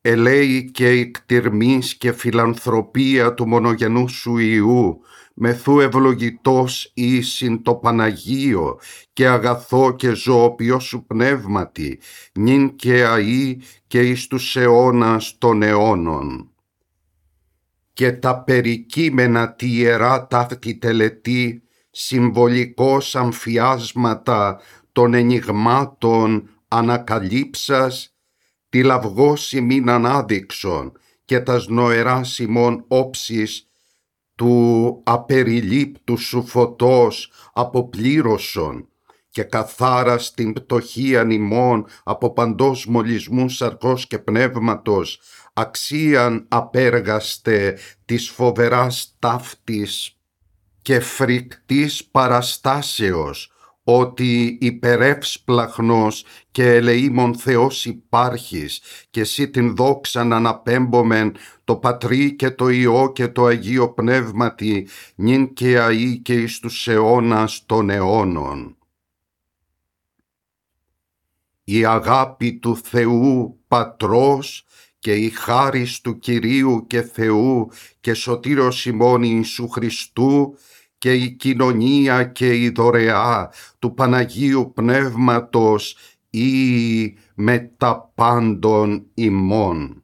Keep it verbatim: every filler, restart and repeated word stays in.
ελέη και η κτηρμής και φιλανθρωπία του μονογενού σου Υιού, μεθού ευλογητός ήσυν το Παναγίο και αγαθό και ζωοποιό σου πνεύματι, νυν και αεί και εις τους αιώνας των αιώνων. Και τα περικείμενα τη ιερά ταύτη τελετή, συμβολικός αμφιάσματα των ενιγμάτων ανακαλύψας, τη λαυγός ημίν ανάδειξον και τας νοεράς ημών όψεις του απεριλήπτου σου φωτός αποπλήρωσον και καθάρας την πτωχίαν ημών από παντός μολυσμού σαρκός και πνεύματος, αξίαν απέργαστε της φοβεράς ταύτης και φρικτής παραστάσεως, ότι υπερεύσπλαχνος και ελεήμων Θεός υπάρχεις και εσύ την δόξαν αναπέμπομεν το Πατρί και το Υιό και το Αγίο Πνεύματι, νυν και αεί και εις τους αιώνας των αιώνων. Η αγάπη του Θεού Πατρός και η χάρις του Κυρίου και Θεού και Σωτήρος ημών Ιησού Χριστού και η κοινωνία και η δωρεά του Παναγίου Πνεύματος ή με τα πάντων ημών.